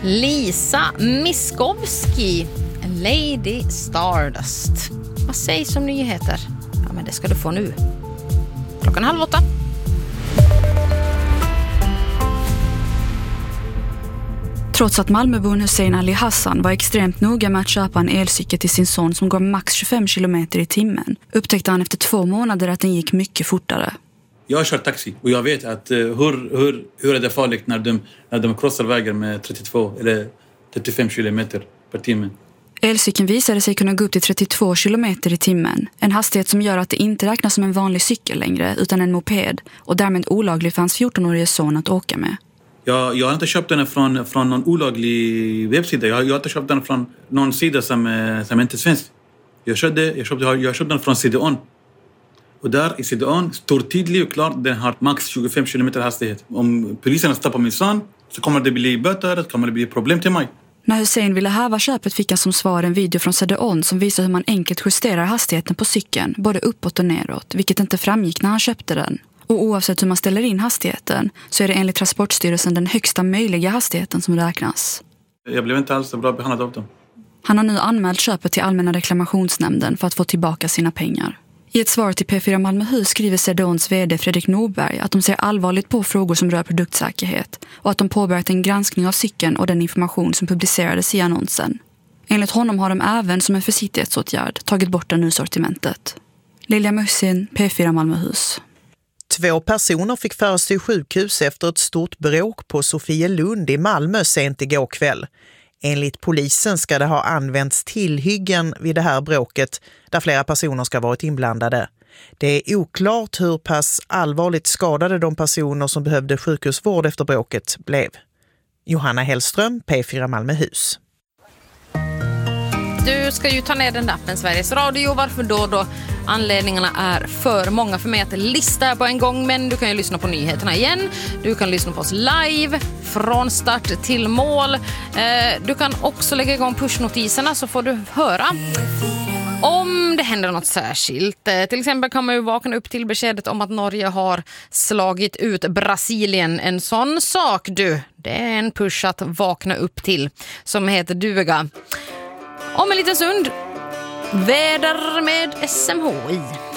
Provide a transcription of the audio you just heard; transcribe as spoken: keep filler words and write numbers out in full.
Lisa Miskovsky, Lady Stardust. Vad sägs om nyheter? Ja, men det ska du få nu. Klockan halv åtta. Trots att Malmöbon Hussein Ali Hassan var extremt noga med att köpa en elcykel till sin son som går max tjugofem kilometer i timmen, upptäckte han efter två månader att den gick mycket fortare. Jag kör taxi och jag vet att uh, hur, hur, hur är det farligt när de, när de krossar vägar med trettiotvå eller trettiofem kilometer per timme. Elcykeln visade sig kunna gå upp till trettiotvå kilometer i timmen, en hastighet som gör att det inte räknas som en vanlig cykel längre utan en moped och därmed olaglig för hans fjortonårige son att åka med. Jag, jag har inte köpt den från, från någon olaglig webbsida. Jag, jag har inte köpt den från någon sida som, som inte är svensk. Jag köpte, jag, köpte, jag köpte den från C D O N. Och där i C D O N står tydligt och klart den har max tjugofem kilometer hastighet. Om polisen stoppar min son så kommer det bli böter, det kommer det bli problem till mig. När Hussein ville häva köpet fick han som svar en video från C D O N som visar hur man enkelt justerar hastigheten på cykeln, både uppåt och neråt, vilket inte framgick när han köpte den. Och oavsett hur man ställer in hastigheten så är det enligt Transportstyrelsen den högsta möjliga hastigheten som räknas. Jag blev inte alls så bra behandlad av dem. Han har nu anmält köpet till Allmänna reklamationsnämnden för att få tillbaka sina pengar. I ett svar till P fyra Malmöhus skriver C D O N:s vd Fredrik Norberg att de ser allvarligt på frågor som rör produktsäkerhet och att de påbörjat en granskning av cykeln och den information som publicerades i annonsen. Enligt honom har de även som en försiktighetsåtgärd tagit bort den ur sortimentet. Lilja Mussin, P fyra Malmöhus. Två personer fick föras till sjukhus efter ett stort bråk på Sofielund i Malmö sent igår kväll. Enligt polisen ska det ha använts tillhyggen vid det här bråket där flera personer ska ha varit inblandade. Det är oklart hur pass allvarligt skadade de personer som behövde sjukhusvård efter bråket blev. Johanna Hellström, P fyra Malmöhus. Du ska ju ta ner den appen Sveriges Radio. Varför då då? Anledningarna är för många för mig att lista på en gång. Men du kan ju lyssna på nyheterna igen. Du kan lyssna på oss live från start till mål. eh, Du kan också lägga igång pushnotiserna så får du höra om det händer något särskilt. eh, Till exempel kan man ju vakna upp till beskedet om att Norge har slagit ut Brasilien. En sån sak du, det är en push att vakna upp till som heter duga. Om en liten stund, väder med S M H I.